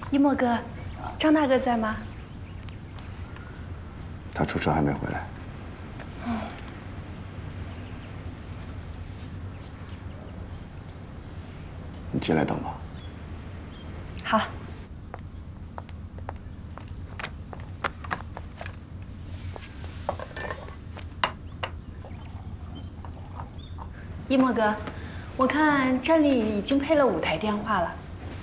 一墨哥，张大哥在吗？ 他出车还没回来。你进来等吧。 好。一墨哥，我看站里已经配了5台电话了。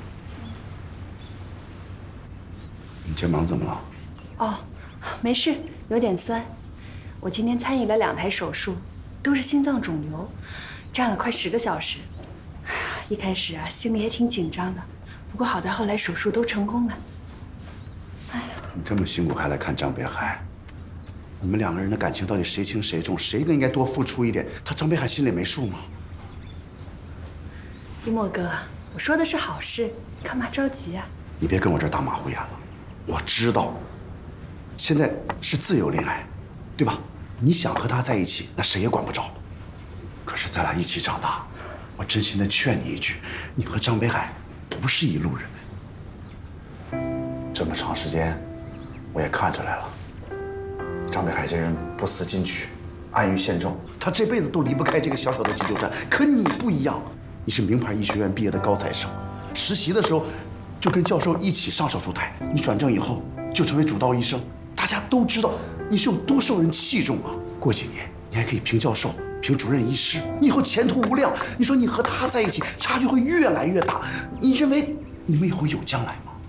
你肩膀怎么了？ 哦，没事，有点酸。我今天参与了2台手术，都是心脏肿瘤，站了快10个小时。一开始啊，心里也挺紧张的，不过好在后来手术都成功了。哎呀， 你这么辛苦还来看张北海，你们2个人的感情到底谁轻谁重？谁更应该多付出一点？他张北海心里没数吗？ 一墨哥，我说的是好事，你干嘛着急啊？ 你别跟我这儿打马虎眼了。我知道，现在是自由恋爱，对吧？你想和他在一起，那谁也管不着。可是咱俩一起长大，我真心的劝你一句，你和张北海不是一路人。这么长时间，我也看出来了，张北海这人不思进取，安于现状，他这辈子都离不开这个小小的急救站。可你不一样，你是名牌医学院毕业的高材生，实习的时候就跟教授一起上手术台，你转正以后就成为主刀医生，大家都知道你是有多受人器重啊。过几年你还可以评教授、评主任医师，你以后前途无量。你说你和他在一起，差距会越来越大。你认为你们以后有将来吗？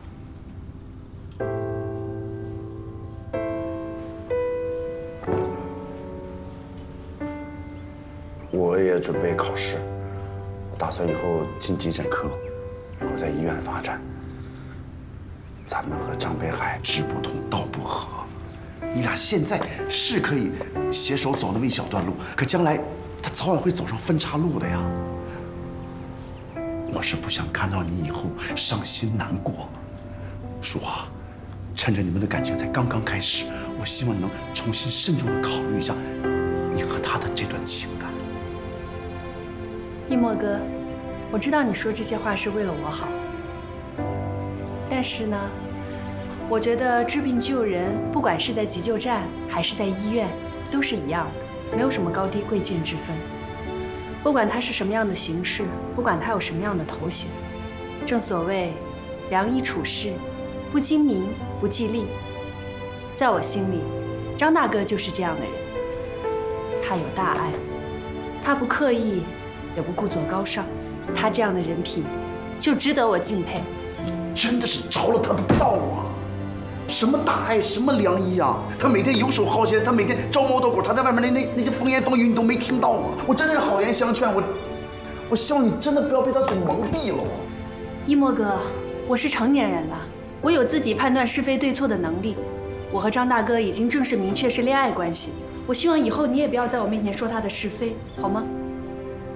我也准备考试，我打算以后进急诊科，以后在医院发展。咱们和张北海志不同道不合，你俩现在是可以携手走那么一小段路，可将来他早晚会走上分岔路的呀。我是不想看到你以后伤心难过。淑华，趁着你们的感情才刚刚开始，我希望你能重新慎重的考虑一下你和他的这段情感。 一墨哥，我知道你说这些话是为了我好，但是呢，我觉得治病救人，不管是在急救站还是在医院，都是一样的，没有什么高低贵贱之分。不管他是什么样的形式，不管他有什么样的头衔，正所谓良医处世，不精明不计利。在我心里，张大哥就是这样的人。他有大爱，他不刻意，也不故作高尚，他这样的人品，就值得我敬佩。 你真的是着了他的道啊！什么大爱，什么良医啊？他每天游手好闲，他每天招猫逗狗，他在外面那些风言风语，你都没听到吗？我真的是好言相劝，我希望你真的不要被他所蒙蔽了。 一墨哥，我是成年人了，我有自己判断是非对错的能力。我和张大哥已经正式明确是恋爱关系，我希望以后你也不要在我面前说他的是非，好吗？